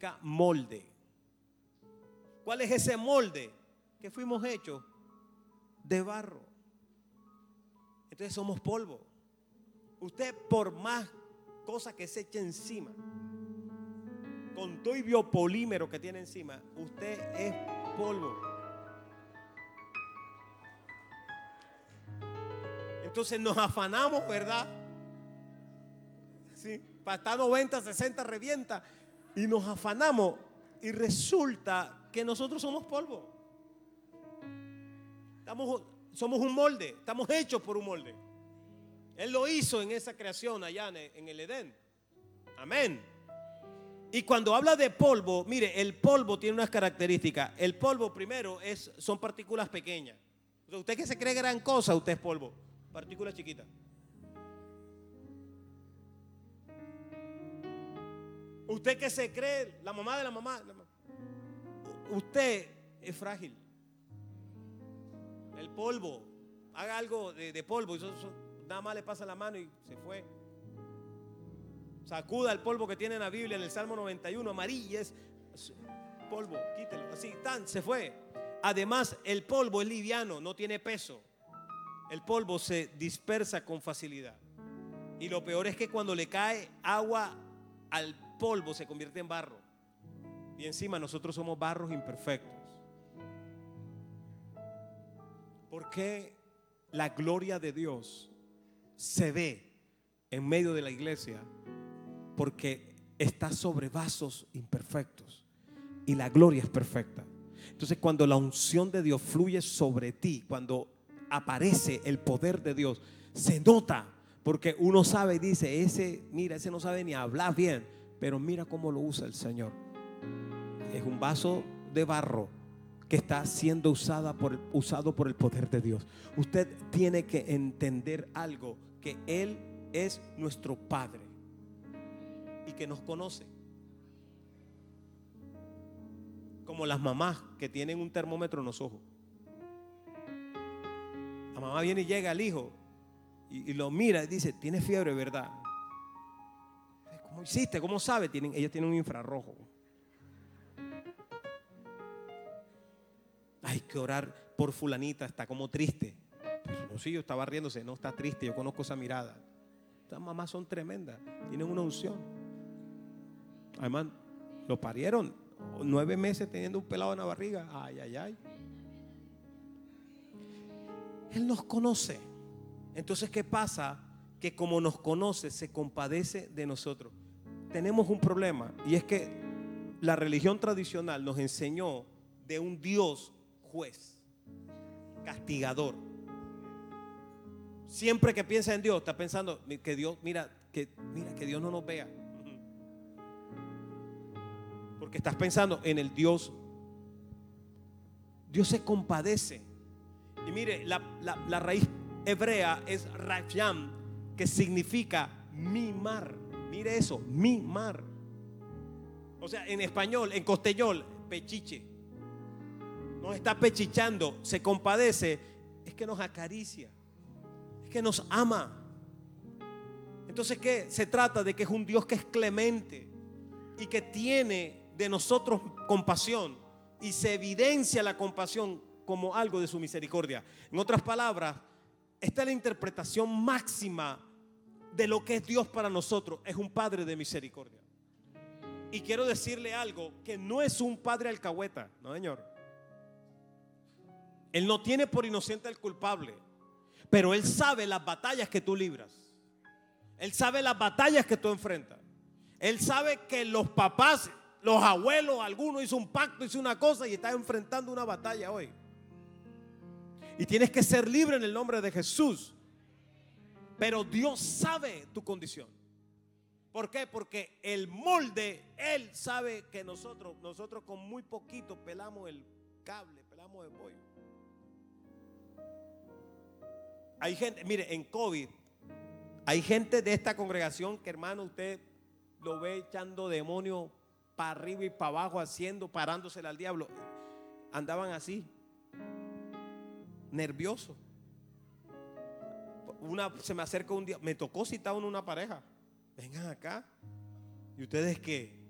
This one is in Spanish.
significa molde. ¿Cuál es ese molde? Que fuimos hechos de barro. Entonces somos polvo. Usted, por más cosas que se eche encima, con todo el biopolímero que tiene encima, usted es polvo. Entonces nos afanamos, ¿verdad? Sí, para estar 90, 60 revienta y nos afanamos y resulta que nosotros somos polvo. Somos un molde, estamos hechos por un molde. Él lo hizo en esa creación allá en el Edén. Amén. Y cuando habla de polvo, mire, el polvo tiene unas características. El polvo primero son partículas pequeñas. O sea, usted que se cree gran cosa, usted es polvo. Partículas chiquitas. Usted que se cree la mamá de la mamá. Usted es frágil. El polvo, haga algo de polvo y nada más le pasa la mano y se fue. Sacuda el polvo que tiene en la Biblia en el Salmo 91, amarilla es polvo, quítelo, así, se fue. Además, el polvo es liviano, no tiene peso. El polvo se dispersa con facilidad. Y lo peor es que cuando le cae agua al polvo se convierte en barro. Y encima nosotros somos barros imperfectos. ¿Por qué la gloria de Dios se ve en medio de la iglesia? Porque está sobre vasos imperfectos y la gloria es perfecta. Entonces, cuando la unción de Dios fluye sobre ti, cuando aparece el poder de Dios, se nota, porque uno sabe y dice, ese no sabe ni hablar bien, pero mira cómo lo usa el Señor. Es un vaso de barro que está siendo usado por el poder de Dios. Usted tiene que entender algo, que Él es nuestro Padre y que nos conoce. Como las mamás que tienen un termómetro en los ojos. La mamá viene y llega al hijo y lo mira y dice, tiene fiebre, ¿verdad? ¿Cómo hiciste? ¿Cómo sabe? Ella tiene un infrarrojo. Hay que orar por fulanita, está como triste. Pero no, sí, yo estaba riéndose, no está triste, yo conozco esa mirada. Estas mamás son tremendas, tienen una unción. Además, lo parieron 9 meses teniendo un pelado en la barriga. Ay, ay, ay. Él nos conoce. Entonces, ¿qué pasa? Que como nos conoce, se compadece de nosotros. Tenemos un problema, y es que la religión tradicional nos enseñó de un Dios juez, castigador. Siempre que piensa en Dios, está pensando que Dios, que Dios no nos vea. Porque estás pensando en el Dios. Dios se compadece. Y mire, la raíz hebrea es rayam, que significa mimar. Mire eso, mimar. O sea, en español, en costeñol, pechiche. Nos está pechichando, se compadece. Es que nos acaricia, es que nos ama. Entonces, ¿qué? Se trata de que es un Dios que es clemente y que tiene de nosotros compasión, y se evidencia la compasión como algo de su misericordia. En otras palabras, esta es la interpretación máxima de lo que es Dios para nosotros. Es un Padre de misericordia. Y quiero decirle algo, que no es un padre alcahueta, no, señor. Él no tiene por inocente al culpable, pero Él sabe las batallas que tú libras. Él sabe las batallas que tú enfrentas. Él sabe que los papás, los abuelos, alguno hizo un pacto, hizo una cosa y está enfrentando una batalla hoy. Y tienes que ser libre en el nombre de Jesús. Pero Dios sabe tu condición. ¿Por qué? Porque el molde, Él sabe que nosotros con muy poquito pelamos el cable, pelamos el pollo. Hay gente, mire, en COVID, hay gente de esta congregación que, hermano, usted lo ve echando demonios para arriba y para abajo, parándosela al diablo. Andaban así, nerviosos. Se me acerca un día, me tocó citar una pareja. Vengan acá. ¿Y ustedes qué?